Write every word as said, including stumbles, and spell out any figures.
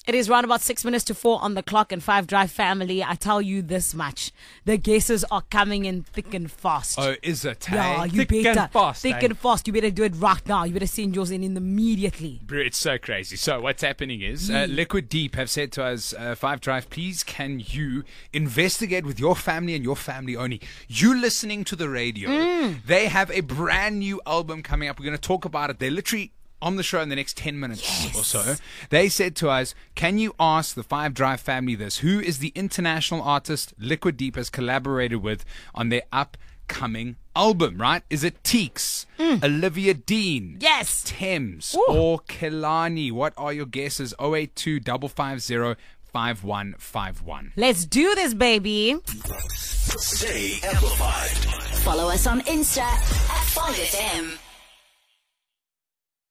It is round about six minutes to four on the clock, and Five Drive family, I tell you this much. The guesses are coming in thick and fast. Oh, is it? Hey? Yeah, you Thick better. and fast. Thick eh? and fast. You better do it right now. You better send yours in immediately. Bro, it's so crazy. So what's happening is uh, Liquid Deep have said to us, uh, Five Drive, please can you investigate with your family and your family only. You listening to the radio. Mm. They have a brand new album coming up. We're going to talk about it. They're literally on the show in the next ten minutes yes. or so. They said to us, can you ask the Five Drive family this? Who is the international artist Liquid Deep has collaborated with on their upcoming album, right? Is it Teeks, mm. Olivia Dean, yes, Thames, Ooh. or Kelani? What are your guesses? oh eight two five five zero five one five one. Let's do this, baby. Stay amplified. Follow us on Insta at five F M.